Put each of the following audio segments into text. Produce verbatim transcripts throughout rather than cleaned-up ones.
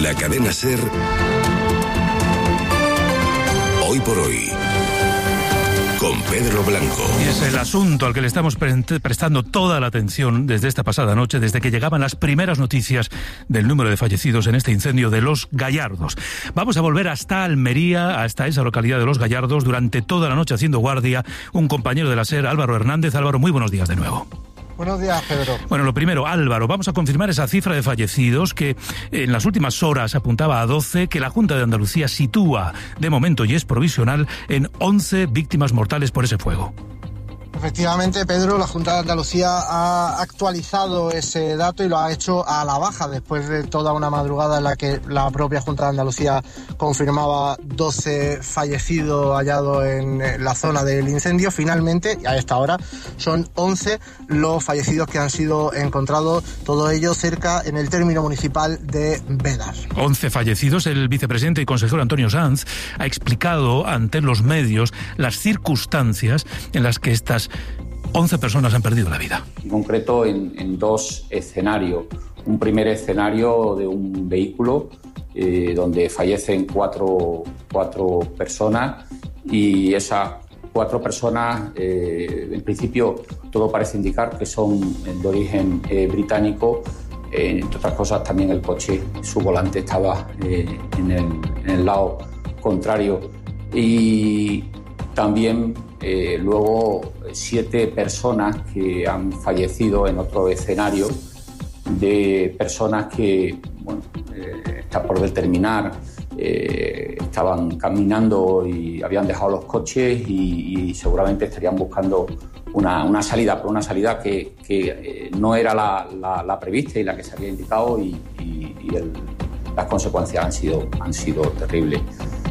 La cadena SER, hoy por hoy, con Pedro Blanco. Y es el asunto al que le estamos pre- prestando toda la atención desde esta pasada noche, desde que llegaban las primeras noticias del número de fallecidos en este incendio de Los Gallardos. Vamos a volver hasta Almería, hasta esa localidad de Los Gallardos, durante toda la noche haciendo guardia un compañero de la SER, Álvaro Hernández. Álvaro, muy buenos días de nuevo. Buenos días, Pedro. Bueno, lo primero, Álvaro, vamos a confirmar esa cifra de fallecidos que en las últimas horas apuntaba a doce, que la Junta de Andalucía sitúa de momento y es provisional en once víctimas mortales por ese fuego. Efectivamente, Pedro, la Junta de Andalucía ha actualizado ese dato y lo ha hecho a la baja después de toda una madrugada en la que la propia Junta de Andalucía confirmaba doce fallecidos hallados en la zona del incendio. Finalmente, a esta hora, son once los fallecidos que han sido encontrados, todo ello cerca en el término municipal de Bédar. once fallecidos. El vicepresidente y consejero Antonio Sanz ha explicado ante los medios las circunstancias en las que estas once personas han perdido la vida. En concreto en, en dos escenarios. Un primer escenario de un vehículo eh, donde fallecen cuatro, cuatro personas y esas cuatro personas, eh, en principio todo parece indicar que son de origen eh, británico. Eh, entre otras cosas también el coche, su volante estaba eh, en, el, en el lado contrario y también eh, luego siete personas que han fallecido en otro escenario de personas que, bueno, eh, está por determinar, eh, estaban caminando y habían dejado los coches y, y seguramente estarían buscando una, una salida, pero una salida que, que eh, no era la, la, la prevista y la que se había indicado y, y, y el, las consecuencias han sido, han sido terribles.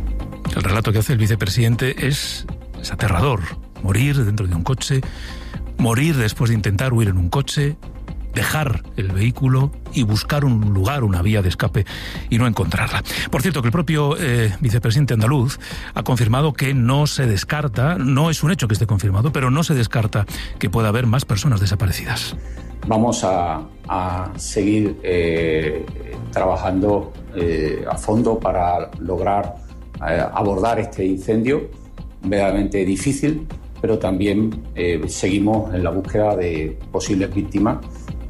El relato que hace el vicepresidente es, es aterrador. Morir dentro de un coche, morir después de intentar huir en un coche, dejar el vehículo y buscar un lugar, una vía de escape y no encontrarla. Por cierto, que el propio eh, vicepresidente andaluz ha confirmado que no se descarta, no es un hecho que esté confirmado, pero no se descarta que pueda haber más personas desaparecidas. Vamos a, a seguir eh, trabajando eh, a fondo para lograr eh, abordar este incendio, verdaderamente difícil, pero también eh, seguimos en la búsqueda de posibles víctimas,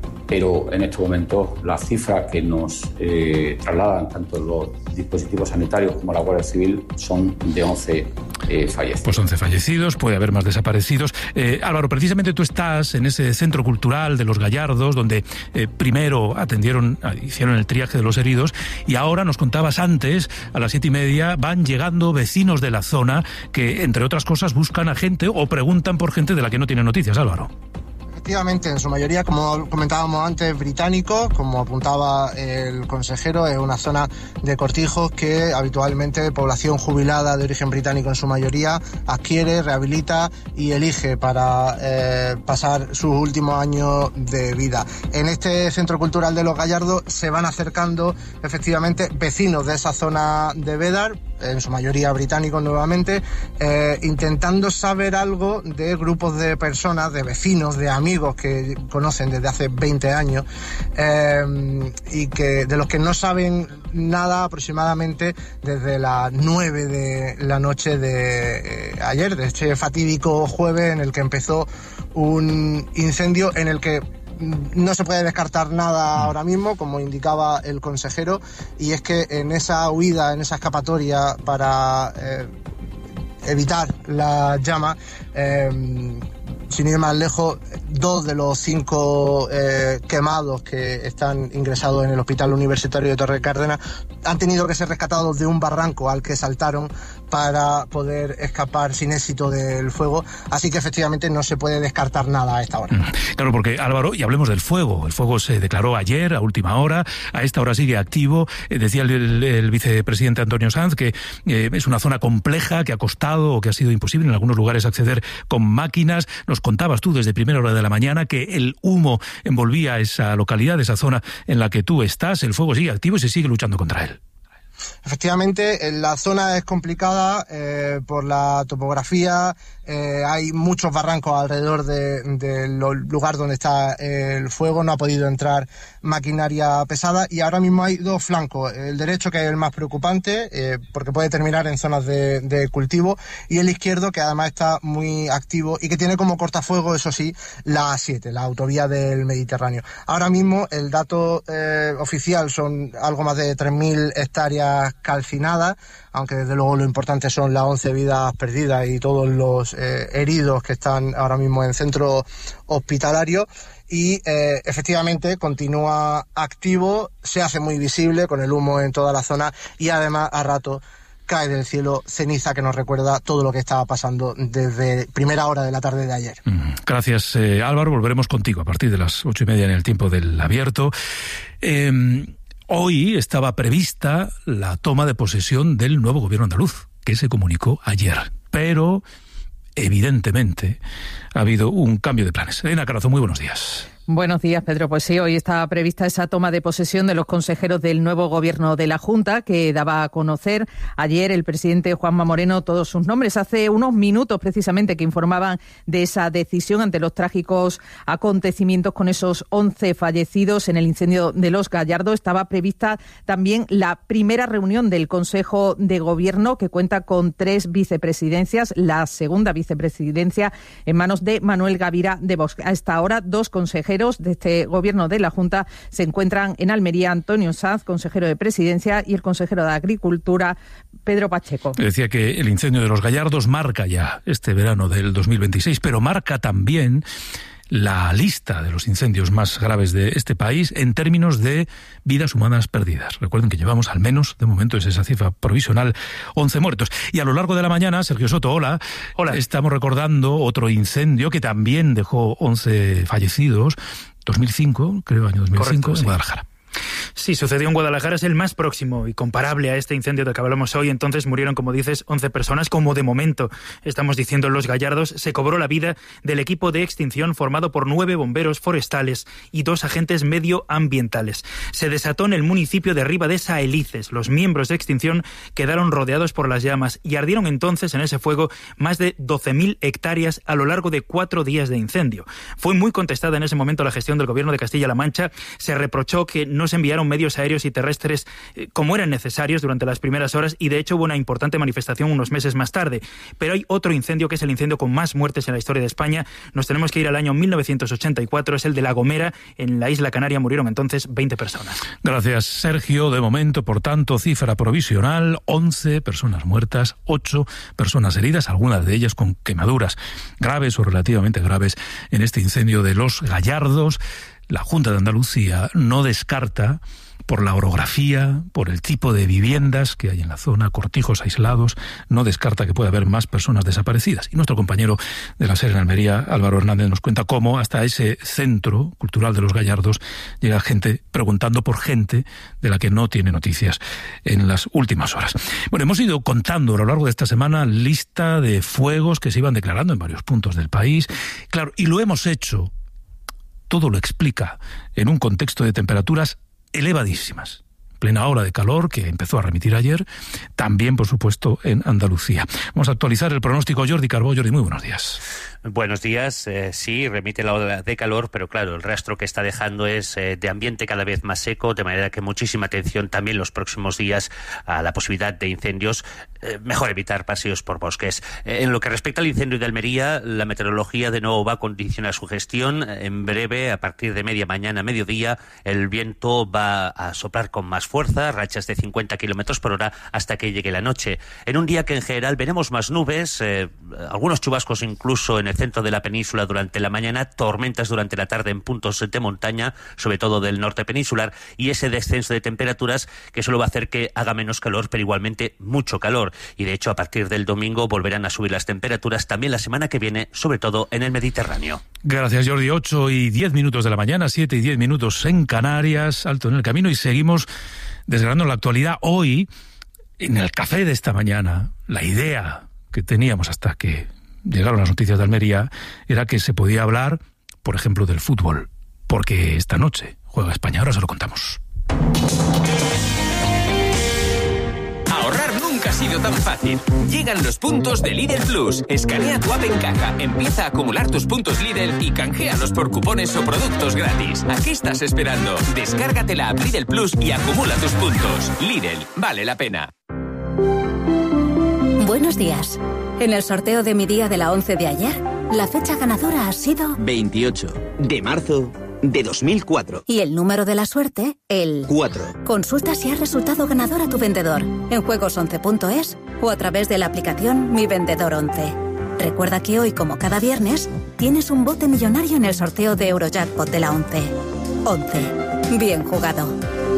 pero en estos momentos las cifras que nos eh, trasladan tanto los dispositivos sanitarios como la Guardia Civil son de once eh, fallecidos. Pues once fallecidos, puede haber más desaparecidos. Eh, Álvaro, precisamente tú estás en ese centro cultural de Los Gallardos, donde eh, primero atendieron, hicieron el triaje de los heridos, y ahora nos contabas antes, a las siete y media, van llegando vecinos de la zona que, entre otras cosas, buscan a gente o preguntan por gente de la que no tienen noticias, Álvaro. Efectivamente, en su mayoría, como comentábamos antes, británicos, como apuntaba el consejero, es una zona de cortijos que habitualmente población jubilada de origen británico en su mayoría adquiere, rehabilita y elige para eh, pasar sus últimos años de vida. En este centro cultural de Los Gallardos se van acercando efectivamente vecinos de esa zona de Bédar, en su mayoría británicos nuevamente, eh, intentando saber algo de grupos de personas, de vecinos, de amigos que conocen desde hace veinte años eh, y que de los que no saben nada aproximadamente desde las nueve de la noche de eh, ayer, de este fatídico jueves en el que empezó un incendio en el que no se puede descartar nada ahora mismo, como indicaba el consejero, y es que en esa huida, en esa escapatoria para eh, evitar la llama, eh, sin ir más lejos, dos de los cinco eh, quemados que están ingresados en el Hospital Universitario de Torre Cárdenas han tenido que ser rescatados de un barranco al que saltaron para poder escapar sin éxito del fuego, así que efectivamente no se puede descartar nada a esta hora. Claro, porque Álvaro, y hablemos del fuego, el fuego se declaró ayer a última hora, a esta hora sigue activo, eh, decía el, el, el vicepresidente Antonio Sanz que eh, es una zona compleja, que ha costado o que ha sido imposible en algunos lugares acceder con máquinas. Nos contabas tú desde primera hora de la mañana que el humo envolvía esa localidad, esa zona en la que tú estás, el fuego sigue activo y se sigue luchando contra él. Efectivamente, la zona es complicada eh, por la topografía, eh, hay muchos barrancos alrededor del de, de lugar donde está el fuego, no ha podido entrar maquinaria pesada y ahora mismo hay dos flancos, el derecho que es el más preocupante eh, porque puede terminar en zonas de, de cultivo y el izquierdo que además está muy activo y que tiene como cortafuego, eso sí, la A siete, la autovía del Mediterráneo. Ahora mismo el dato eh, oficial son algo más de tres mil hectáreas calcinadas, aunque desde luego lo importante son las once vidas perdidas y todos los eh, heridos que están ahora mismo en centro hospitalario. Y eh, efectivamente continúa activo, se hace muy visible con el humo en toda la zona y además a rato cae del cielo ceniza que nos recuerda todo lo que estaba pasando desde primera hora de la tarde de ayer. Gracias, eh, Álvaro. Volveremos contigo a partir de las ocho y media en el tiempo del abierto. Eh, hoy estaba prevista la toma de posesión del nuevo gobierno andaluz, que se comunicó ayer, pero evidentemente ha habido un cambio de planes. Elena Carazo, muy buenos días. Buenos días, Pedro. Pues sí, hoy estaba prevista esa toma de posesión de los consejeros del nuevo gobierno de la Junta, que daba a conocer ayer el presidente Juanma Moreno todos sus nombres. Hace unos minutos, precisamente, que informaban de esa decisión ante los trágicos acontecimientos con esos once fallecidos en el incendio de Los Gallardos. Estaba prevista también la primera reunión del Consejo de Gobierno, que cuenta con tres vicepresidencias, la segunda vicepresidencia en manos de Manuel Gavira de Vox. A esta hora, dos consejeros de este gobierno de la Junta se encuentran en Almería: Antonio Sanz, consejero de Presidencia, y el consejero de Agricultura, Pedro Pacheco. Decía que el incendio de Los Gallardos marca ya este verano del dos mil veintiséis, pero marca también la lista de los incendios más graves de este país en términos de vidas humanas perdidas. Recuerden que llevamos al menos, de momento es esa cifra provisional, once muertos. Y a lo largo de la mañana, Sergio Soto, hola. Hola. Estamos recordando otro incendio que también dejó once fallecidos, dos mil cinco, creo, año dos mil cinco, Correcto, en Guadalajara. Sí, sucedió en Guadalajara, es el más próximo y comparable a este incendio del que hablamos hoy. Entonces murieron, como dices, once personas, como de momento estamos diciendo en Los Gallardos. Se cobró la vida del equipo de extinción formado por nueve bomberos forestales y dos agentes medioambientales. Se desató en el municipio de Riba de Saelices. Los miembros de extinción quedaron rodeados por las llamas y ardieron entonces en ese fuego más de doce mil hectáreas a lo largo de cuatro días de incendio. Fue muy contestada en ese momento la gestión del gobierno de Castilla-La Mancha. Se reprochó que no se enviaron medios aéreos y terrestres eh, como eran necesarios durante las primeras horas y de hecho hubo una importante manifestación unos meses más tarde. Pero hay otro incendio que es el incendio con más muertes en la historia de España. Nos tenemos que ir al año mil novecientos ochenta y cuatro, es el de La Gomera. En la isla Canaria murieron entonces veinte personas. Gracias, Sergio. De momento, por tanto, cifra provisional, once personas muertas, ocho personas heridas, algunas de ellas con quemaduras graves o relativamente graves en este incendio de Los Gallardos. La Junta de Andalucía no descarta, por la orografía, por el tipo de viviendas que hay en la zona, cortijos aislados, no descarta que pueda haber más personas desaparecidas. Y nuestro compañero de la SER en Almería, Álvaro Hernández, nos cuenta cómo hasta ese centro cultural de Los Gallardos llega gente preguntando por gente de la que no tiene noticias en las últimas horas. Bueno, hemos ido contando a lo largo de esta semana lista de fuegos que se iban declarando en varios puntos del país. Claro, y lo hemos hecho, todo lo explica en un contexto de temperaturas elevadísimas. Plena ola de calor que empezó a remitir ayer, también, por supuesto, en Andalucía. Vamos a actualizar el pronóstico. Jordi Carbó. Jordi, muy buenos días. Buenos días. Eh, sí, remite la ola de calor, pero claro, el rastro que está dejando es eh, de ambiente cada vez más seco, de manera que muchísima atención también los próximos días a la posibilidad de incendios. Eh, mejor evitar paseos por bosques. Eh, en lo que respecta al incendio de Almería, la meteorología de nuevo va a condicionar su gestión. En breve, a partir de media mañana, mediodía, el viento va a soplar con más fuerza, rachas de cincuenta kilómetros por hora hasta que llegue la noche. En un día que en general veremos más nubes, eh, algunos chubascos incluso en el centro de la península durante la mañana, tormentas durante la tarde en puntos de montaña, sobre todo del norte peninsular, y ese descenso de temperaturas que solo va a hacer que haga menos calor, pero igualmente mucho calor. Y de hecho, a partir del domingo volverán a subir las temperaturas también la semana que viene, sobre todo en el Mediterráneo. Gracias, Jordi. ocho y diez minutos de la mañana, siete y diez minutos en Canarias, alto en el camino, y seguimos desgranando la actualidad. Hoy, en el café de esta mañana, la idea que teníamos hasta que llegaron las noticias de Almería era que se podía hablar, por ejemplo, del fútbol, porque esta noche juega España. Ahora se lo contamos. tan fácil. Llegan los puntos de Lidl Plus. Escanea tu app en caja, empieza a acumular tus puntos Lidl y canjealos por cupones o productos gratis. ¿A qué estás esperando? Descárgate la app Lidl Plus y acumula tus puntos. Lidl, vale la pena. Buenos días. En el sorteo de mi día de la once de ayer, la fecha ganadora ha sido veintiocho de marzo de dos mil cuatro. Y el número de la suerte, el cuatro. Consulta si has resultado ganador a tu vendedor en juegos once punto es o a través de la aplicación Mi Vendedor once. Recuerda que hoy, como cada viernes, tienes un bote millonario en el sorteo de Eurojackpot de la once. once. Bien jugado.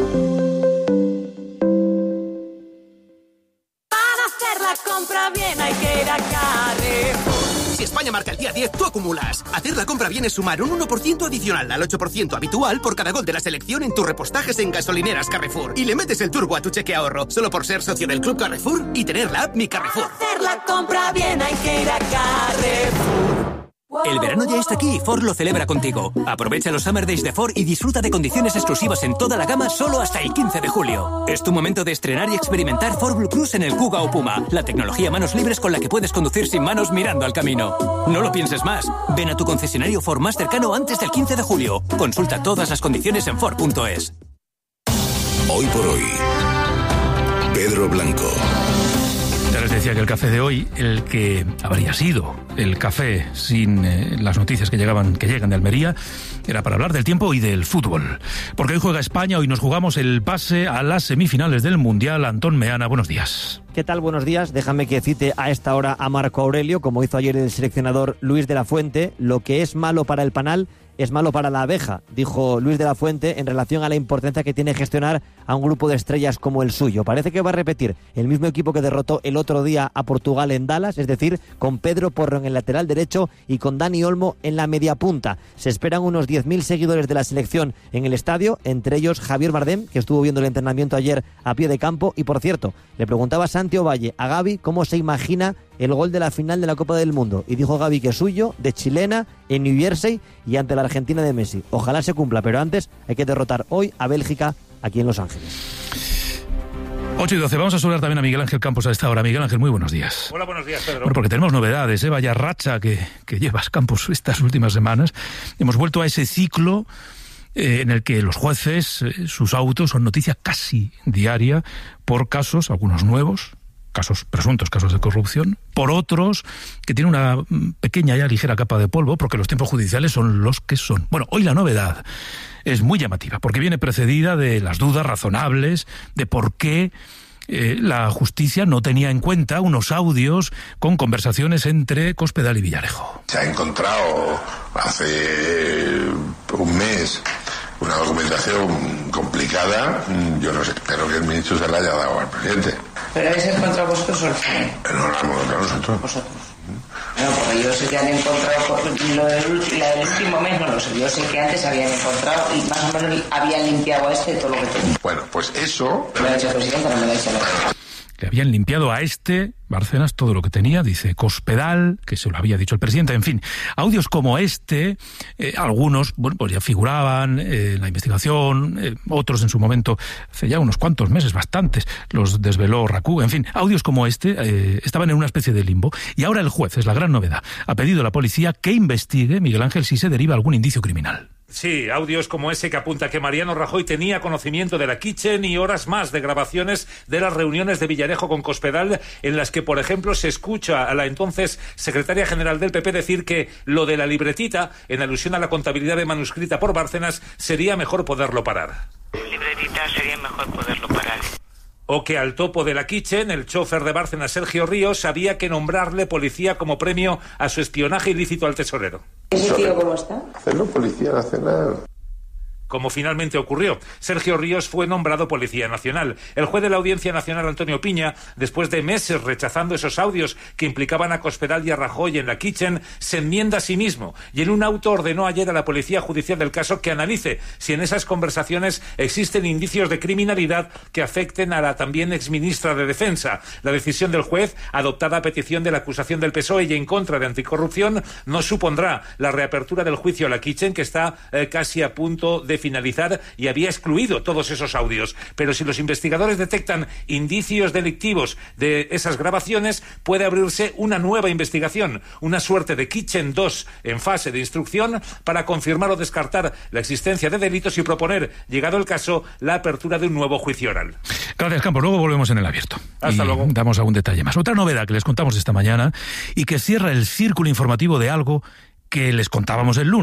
Para hacer la compra bien hay que ir a Carrefour. Si España marca el día diez, tú acumulas. Hacer la compra bien es sumar un uno por ciento adicional al ocho por ciento habitual por cada gol de la selección en tus repostajes en gasolineras Carrefour. Y le metes el turbo a tu cheque ahorro, solo por ser socio del Club Carrefour y tener la app Mi Carrefour. Para hacer la compra bien hay que ir a Carrefour. El verano ya está aquí y Ford lo celebra contigo. Aprovecha los Summer Days de Ford y disfruta de condiciones exclusivas en toda la gama solo hasta el quince de julio. Es tu momento de estrenar y experimentar Ford Blue Cruise en el Kuga o Puma, la tecnología manos libres con la que puedes conducir sin manos mirando al camino. No lo pienses más. Ven a tu concesionario Ford más cercano antes del quince de julio. Consulta todas las condiciones en Ford punto es. Hoy por hoy, Pedro Blanco. Ya les decía que el café de hoy, el que habría sido el café sin eh, las noticias que llegaban, que llegan de Almería, era para hablar del tiempo y del fútbol. Porque hoy juega España, hoy nos jugamos el pase a las semifinales del Mundial. Antón Meana, buenos días. ¿Qué tal? Buenos días. Déjame que cite a esta hora a Marco Aurelio, como hizo ayer el seleccionador Luis de la Fuente. Lo que es malo para el panal es malo para la abeja, dijo Luis de la Fuente en relación a la importancia que tiene gestionar a un grupo de estrellas como el suyo. Parece que va a repetir el mismo equipo que derrotó el otro día a Portugal en Dallas, es decir, con Pedro Porro en el lateral derecho y con Dani Olmo en la media punta. Se esperan unos diez mil seguidores de la selección en el estadio, entre ellos Javier Bardem, que estuvo viendo el entrenamiento ayer a pie de campo. Y por cierto, le preguntaba Santi Ovalle a Gavi cómo se imagina el gol de la final de la Copa del Mundo, y dijo Gavi que es suyo, de chilena, en New Jersey y ante la Argentina de Messi. Ojalá se cumpla, pero antes hay que derrotar hoy a Bélgica aquí en Los Ángeles. ocho y doce, vamos a saludar también a Miguel Ángel Campos a esta hora. Miguel Ángel, muy buenos días. Hola, buenos días, Pedro. Bueno, porque tenemos novedades, ¿eh? Vaya racha que, que llevas, Campos, estas últimas semanas. Hemos vuelto a ese ciclo eh, en el que los jueces, eh, sus autos son noticia casi diaria por casos, algunos nuevos, casos presuntos, casos de corrupción, por otros que tienen una pequeña ya ligera capa de polvo, porque los tiempos judiciales son los que son. Bueno, hoy la novedad es muy llamativa, porque viene precedida de las dudas razonables de por qué eh, la justicia no tenía en cuenta unos audios con conversaciones entre Cospedal y Villarejo. Se ha encontrado hace un mes una documentación complicada. Yo no sé, espero que el ministro se la haya dado al presidente. ¿Pero habéis encontrado vosotros o el C I E? No la hemos encontrado nosotros. Vosotros. Bueno, porque yo sé que han encontrado, lo del, la del último mes no lo sé, yo sé que antes habían encontrado y más o menos habían limpiado a este todo lo que tenía. Bueno, pues eso... Me lo ha dicho el presidente, no me lo ha dicho el otro. Le habían limpiado a este, Bárcenas, todo lo que tenía, dice Cospedal, que se lo había dicho el presidente. En fin, audios como este, eh, algunos, bueno, pues ya figuraban eh, en la investigación, eh, otros en su momento, hace ya unos cuantos meses, bastantes, los desveló Racú. En fin, audios como este eh, estaban en una especie de limbo. Y ahora el juez, es la gran novedad, ha pedido a la policía que investigue, Miguel Ángel, si se deriva algún indicio criminal. Sí, audios como ese que apunta que Mariano Rajoy tenía conocimiento de la Kitchen y horas más de grabaciones de las reuniones de Villarejo con Cospedal, en las que, por ejemplo, se escucha a la entonces secretaria general del P P decir que lo de la libretita, en alusión a la contabilidad de manuscrita por Bárcenas, sería mejor poderlo parar. Libretita sería mejor poderlo parar. O que al topo de la Kitchen, el chofer de Bárcenas, Sergio Ríos, había que nombrarle policía como premio a su espionaje ilícito al tesorero. ¿Ese tío cómo está? Hacerlo Policía Nacional. Como finalmente ocurrió. Sergio Ríos fue nombrado Policía Nacional. El juez de la Audiencia Nacional, Antonio Piña, después de meses rechazando esos audios que implicaban a Cospedal y a Rajoy en la Kitchen, se enmienda a sí mismo y en un auto ordenó ayer a la Policía Judicial del caso que analice si en esas conversaciones existen indicios de criminalidad que afecten a la también exministra de Defensa. La decisión del juez, adoptada a petición de la acusación del P S O E y en contra de Anticorrupción, no supondrá la reapertura del juicio a la Kitchen, que está eh, casi a punto de finalizar y había excluido todos esos audios. Pero si los investigadores detectan indicios delictivos de esas grabaciones, puede abrirse una nueva investigación, una suerte de Kitchen dos en fase de instrucción para confirmar o descartar la existencia de delitos y proponer, llegado el caso, la apertura de un nuevo juicio oral. Gracias, Campos. Luego volvemos en el abierto. Hasta y luego. Damos algún detalle más. Otra novedad que les contamos esta mañana y que cierra el círculo informativo de algo que les contábamos el lunes.